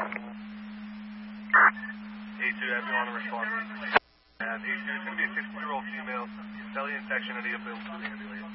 A2, if you want to respond. A2, it's going to be a 60-year-old female, belly infection, and a bill to the ambulance.